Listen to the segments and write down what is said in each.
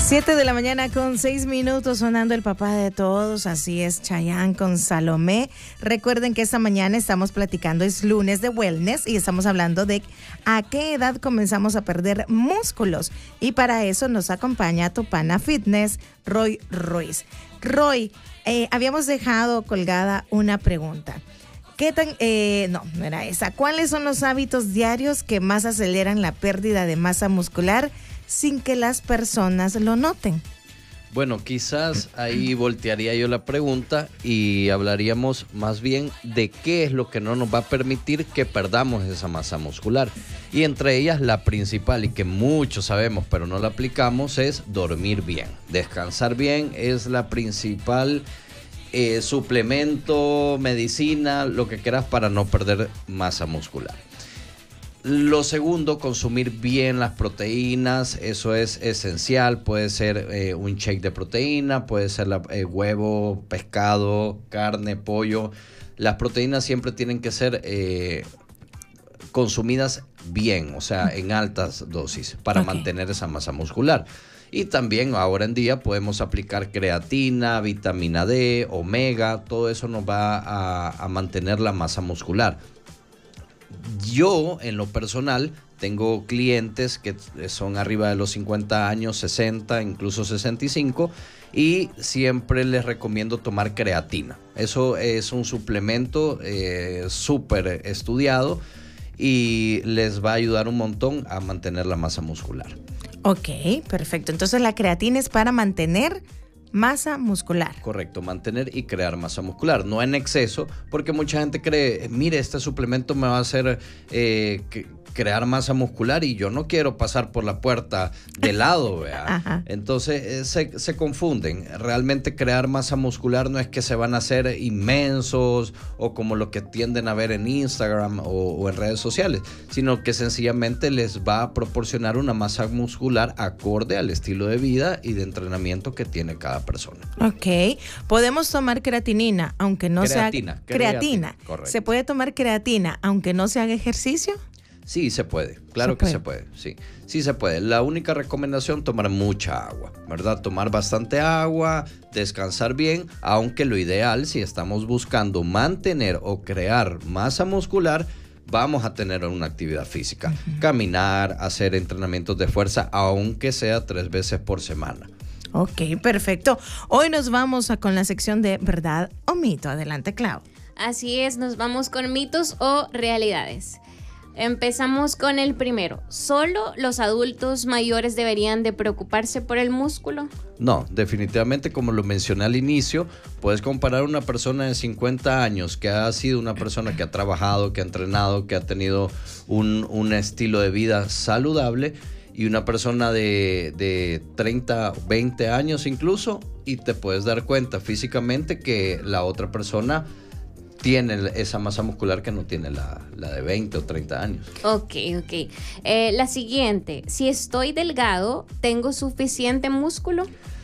7:06 sonando el papá de todos, así es, Chayanne con Salomé. Recuerden que esta mañana estamos platicando, es lunes de wellness y estamos hablando de a qué edad comenzamos a perder músculos. Y para eso nos acompaña tu pana fitness, Roy Ruiz. Roy, habíamos dejado colgada una pregunta. ¿Qué tan, no era esa. ¿Cuáles son los hábitos diarios que más aceleran la pérdida de masa muscular sin que las personas lo noten? Bueno, quizás ahí voltearía yo la pregunta y hablaríamos más bien de qué es lo que no nos va a permitir que perdamos esa masa muscular. Y entre ellas la principal y que muchos sabemos pero no la aplicamos es dormir bien. Descansar bien es la principal suplemento, medicina, lo que quieras para no perder masa muscular. Lo segundo, consumir bien las proteínas, eso es esencial. Puede ser un shake de proteína, puede ser huevo, pescado, carne, pollo. Las proteínas siempre tienen que ser consumidas bien, o sea, en altas dosis para mantener esa masa muscular. Y también ahora en día podemos aplicar creatina, vitamina D, omega, todo eso nos va a mantener la masa muscular. Yo, en lo personal, tengo clientes que son arriba de los 50 años, 60, incluso 65, y siempre les recomiendo tomar creatina. Eso es un suplemento súper estudiado y les va a ayudar un montón a mantener la masa muscular. Ok, perfecto. Entonces la creatina es para mantener masa muscular. Correcto, mantener y crear masa muscular, no en exceso, porque mucha gente cree, mire, este suplemento me va a hacer crear masa muscular y yo no quiero pasar por la puerta de lado, ¿vea? Entonces se confunden. Realmente crear masa muscular no es que se van a hacer inmensos o como lo que tienden a ver en Instagram o en redes sociales, sino que sencillamente les va a proporcionar una masa muscular acorde al estilo de vida y de entrenamiento que tiene cada persona. Ok, podemos tomar creatinina aunque no creatina. Correcto. ¿Se puede tomar creatina aunque no se haga ejercicio? Sí, se puede, claro que se puede, sí se puede. La única recomendación, tomar mucha agua, ¿verdad? Tomar bastante agua, descansar bien, aunque lo ideal, si estamos buscando mantener o crear masa muscular, vamos a tener una actividad física, caminar, hacer entrenamientos de fuerza, aunque sea 3 veces por semana. Ok, perfecto. Hoy nos vamos con la sección de verdad o mito. Adelante, Clau. Así es, nos vamos con mitos o realidades. Empezamos con el primero. ¿Solo los adultos mayores deberían de preocuparse por el músculo? No, definitivamente, como lo mencioné al inicio, puedes comparar a una persona de 50 años que ha sido una persona que ha trabajado, que ha entrenado, que ha tenido un estilo de vida saludable, y una persona de 30, 20 años incluso, y te puedes dar cuenta físicamente que la otra persona tiene esa masa muscular que no tiene la de 20 o 30 años. Ok. La siguiente, si estoy delgado, ¿tengo suficiente músculo?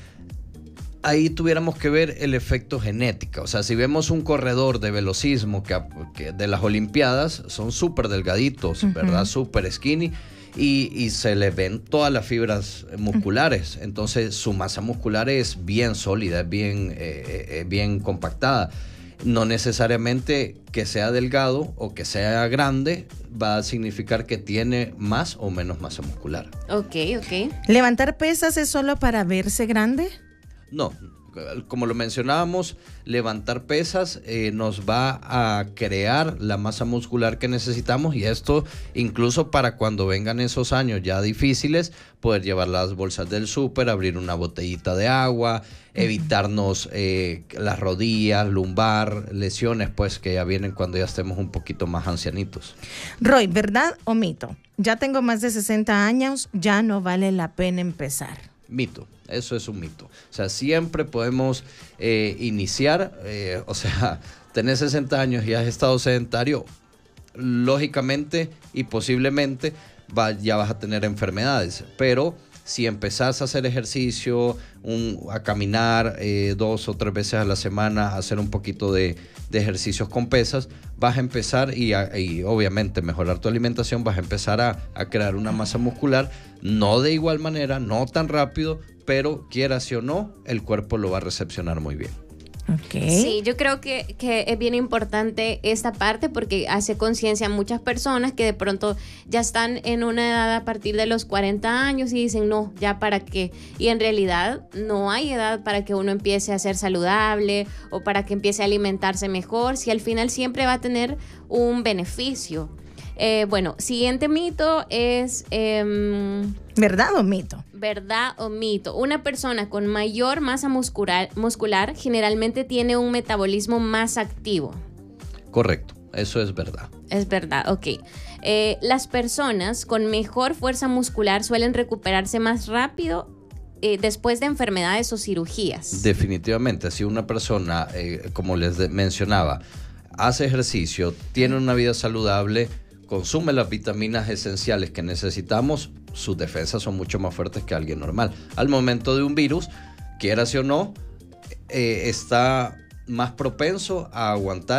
Ahí tuviéramos que ver el efecto genético. O sea, si vemos un corredor de velocismo que de las Olimpiadas, son súper delgaditos, ¿verdad? Súper skinny. Y se le ven todas las fibras musculares. Entonces su masa muscular es bien sólida, es bien compactada. No necesariamente que sea delgado o que sea grande va a significar que tiene más o menos masa muscular. Ok. ¿Levantar pesas es solo para verse grande? No, como lo mencionábamos, levantar pesas nos va a crear la masa muscular que necesitamos, y esto incluso para cuando vengan esos años ya difíciles, poder llevar las bolsas del súper, abrir una botellita de agua, evitarnos las rodillas, lumbar, lesiones pues que ya vienen cuando ya estemos un poquito más ancianitos. Roy, ¿verdad o mito? Ya tengo más de 60 años, ya no vale la pena empezar. Mito. Eso es un mito. O sea, siempre podemos iniciar, o sea, tener 60 años y has estado sedentario, lógicamente y posiblemente ya vas a tener enfermedades, pero si empezás a hacer ejercicio, a caminar 2 o 3 veces a la semana, a hacer un poquito de ejercicios con pesas, vas a empezar y obviamente mejorar tu alimentación, vas a empezar a crear una masa muscular, no de igual manera, no tan rápido, pero quieras o no, el cuerpo lo va a recepcionar muy bien. Okay. Sí, yo creo que es bien importante esta parte porque hace conciencia a muchas personas que de pronto ya están en una edad a partir de los 40 años y dicen, no, ya para qué. Y en realidad no hay edad para que uno empiece a ser saludable o para que empiece a alimentarse mejor, si al final siempre va a tener un beneficio. Bueno, siguiente mito es... ¿verdad o mito? ¿Verdad o mito? Una persona con mayor masa muscular generalmente tiene un metabolismo más activo. Correcto, eso es verdad. Es verdad, ok. Las personas con mejor fuerza muscular suelen recuperarse más rápido después de enfermedades o cirugías. Definitivamente, si una persona, como les mencionaba, hace ejercicio, tiene una vida saludable, consume las vitaminas esenciales que necesitamos, sus defensas son mucho más fuertes que alguien normal. Al momento de un virus, quieras o no, está más propenso a aguantar